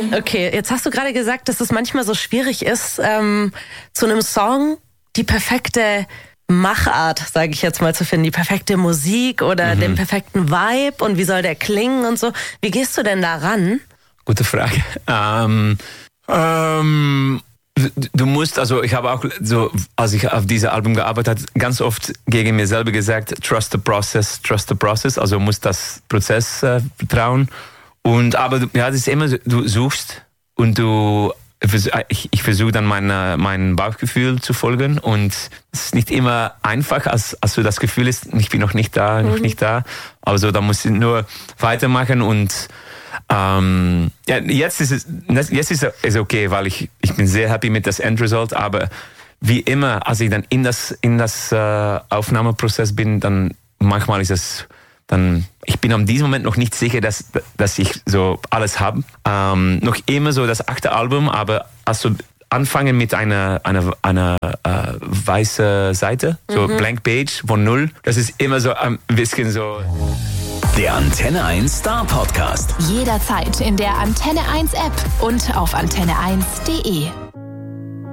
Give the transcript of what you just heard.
Okay, jetzt hast du gerade gesagt, dass es manchmal so schwierig ist, zu einem Song die perfekte Machart, sage ich jetzt mal, zu finden, die perfekte Musik oder den perfekten Vibe und wie soll der klingen und so. Wie gehst du denn da ran? Gute Frage. Du musst, also ich habe auch so, als ich auf diesem Album gearbeitet habe, ganz oft gegen mir selber gesagt, trust the process, also musst das Prozess vertrauen. Aber ja, das ist immer so, du suchst und ich versuche dann mein Bauchgefühl zu folgen und es ist nicht immer einfach, als du das Gefühl hast, ich bin noch nicht da. Also da musst du nur weitermachen und jetzt ist es okay, weil ich bin sehr happy mit das Endresult, aber wie immer, als ich dann in das Aufnahmeprozess bin, dann manchmal ist es dann, ich bin an diesem Moment noch nicht sicher, dass ich so alles habe. Noch immer so das 8. Album, aber also anfangen mit einer weißen Seite, so Blank Page von 0, das ist immer so ein bisschen so. Der Antenne 1 Star Podcast. Jederzeit in der Antenne 1 App und auf antenne1.de.